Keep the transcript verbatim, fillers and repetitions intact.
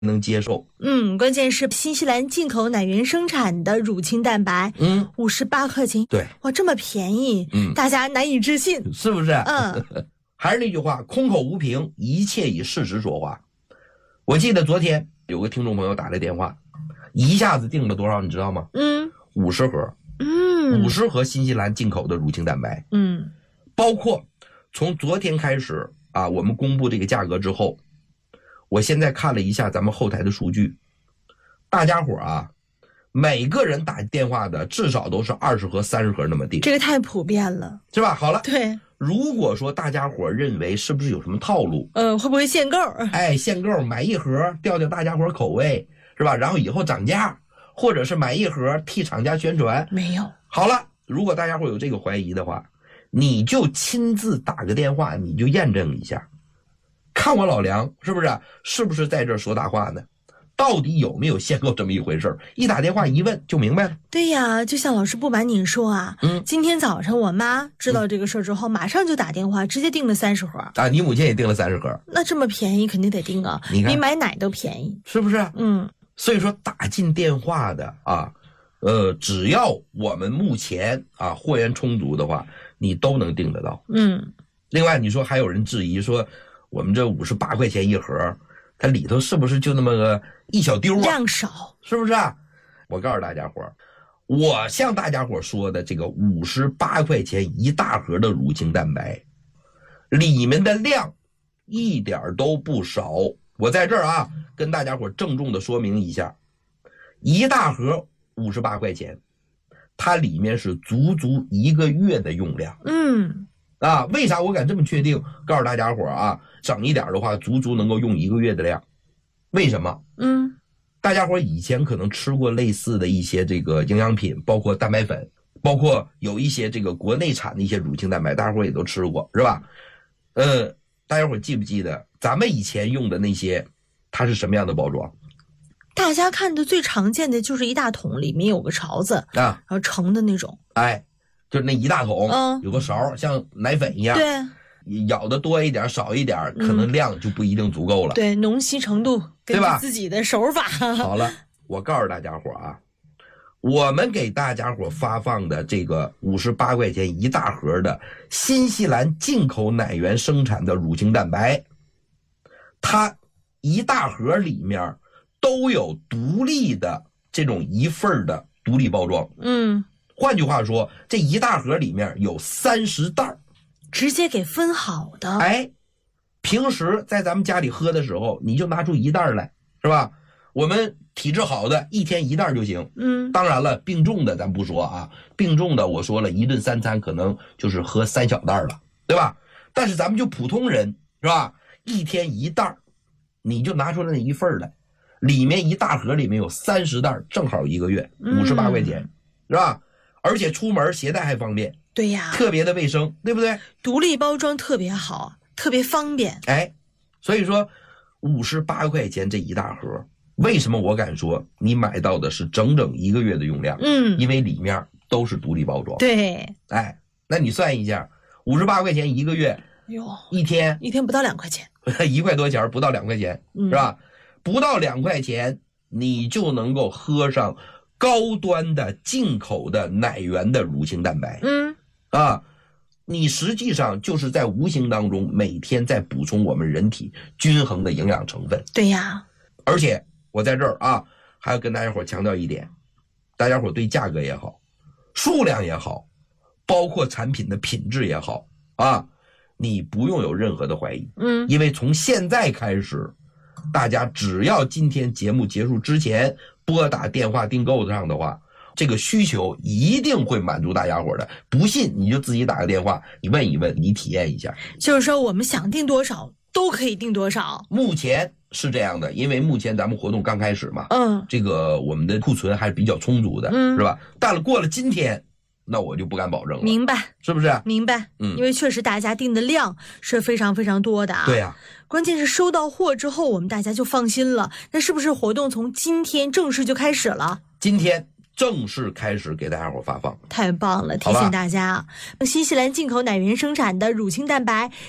能接受。 嗯，关键是新西兰进口奶源生产的乳清蛋白， 嗯， 五十八块钱， 对， 哇，这么便宜， 嗯， 大家难以置信， 是不是？ 嗯， 还是那句话，空口无凭，一切以事实说话。我记得昨天有个听众朋友打来电话，一下子订了多少，你知道吗？ 嗯， 五十盒， 嗯， 五十盒新西兰进口的乳清蛋白， 嗯， 包括从昨天开始啊，我们公布这个价格之后，我现在看了一下咱们后台的数据，大家伙啊，每个人打电话的至少都是二十盒、三十盒那么订， 这个太普遍了， 是吧？好了， 对。 如果说大家伙认为是不是有什么套路， 呃，会不会限购？ 哎，限购买一盒吊吊大家伙口味，是吧？然后以后涨价，或者是买一盒替厂家宣传， 没有。 好了，如果大家伙有这个怀疑的话，你就亲自打个电话，你就验证一下，看我老梁是不是是不是在这说大话呢？到底有没有限购这么一回事？一打电话一问就明白了。 对呀，就像老师不瞒您说啊，嗯，今天早上我妈知道这个事儿之后，嗯，马上就打电话，直接订了三十盒啊。你母亲也订了三十盒， 那这么便宜肯定得订啊， 你看比买奶都便宜， 是不是？ 嗯， 所以说打进电话的啊，呃，只要我们目前啊货源充足的话，你都能订得到。 嗯， 另外你说还有人质疑说，我们这五十八块钱一盒，它里头是不是就那么个一小丢啊？ 量少， 是不是啊？我告诉大家伙，我向大家伙说的这个五十八块钱一大盒的乳清蛋白，里面的量一点都不少。我在这儿啊，跟大家伙郑重的说明一下，一大盒五十八块钱，它里面是足足一个月的用量。 嗯。 啊，为啥我敢这么确定？告诉大家伙啊，整一点的话，足足能够用一个月的量。为什么？ 嗯， 大家伙以前可能吃过类似的一些这个营养品，包括蛋白粉，包括有一些这个国内产的一些乳清蛋白，大家伙也都吃过，是吧？呃，大家伙记不记得咱们以前用的那些，它是什么样的包装？ 大家看的最常见的就是一大桶，里面有个勺子啊， 然后盛的那种。 哎。就是那一大桶， 嗯， 有个勺，像奶粉一样， 对， 舀的多一点少一点，可能量就不一定足够了。 嗯、对，浓稀程度根据自己的手法。 好了，我告诉大家伙啊，我们给大家伙发放的这个五十八块钱一大盒的新西兰进口奶源生产的乳清蛋白，它一大盒里面都有独立的这种一份的独立包装。 嗯。 换句话说，这一大盒里面有三十袋， 直接给分好的。 哎，平时在咱们家里喝的时候，你就拿出一袋来，是吧？我们体质好的，一天一袋就行。 嗯， 当然了，病重的咱不说啊，病重的我说了一顿三餐可能就是喝三小袋了，对吧？但是咱们就普通人，是吧？一天一袋，你就拿出来那一份来，里面一大盒里面有三十袋，正好一个月，五十八块钱，是吧？而且出门携带还方便， 对呀， 特别的卫生，对不对？ 独立包装特别好，特别方便。 哎，所以说五十八块钱这一大盒，为什么我敢说你买到的是整整一个月的用量？ 嗯， 因为里面都是独立包装。 对， 哎，那你算一下，五十八块钱一个月， 哟， 一天一天不到两块钱， 一块多钱，不到两块钱， 嗯、 是吧？不到两块钱，你就能够喝上高端的进口的奶源的乳清蛋白。 嗯， 啊，你实际上就是在无形当中每天在补充我们人体均衡的营养成分。 对呀， 而且我在这儿啊，还要跟大家伙强调一点，大家伙对价格也好，数量也好，包括产品的品质也好啊，你不用有任何的怀疑。 嗯， 因为从现在开始，大家只要今天节目结束之前拨打电话订购上的话，这个需求一定会满足大家伙的。不信你就自己打个电话，你问一问，你体验一下。 就是说我们想订多少都可以订多少。 目前是这样的，因为目前咱们活动刚开始嘛， 嗯， 这个我们的库存还是比较充足的， 嗯， 是吧？但了过了今天，那我就不敢保证了。 明白， 是不是？ 明白， 嗯， 因为确实大家订的量是非常非常多的啊。 对呀、啊， 关键是收到货之后，我们大家就放心了。那是不是活动从今天正式就开始了？ 今天正式开始给大家伙发放。 太棒了！提醒大家，新西兰进口奶源生产的乳清蛋白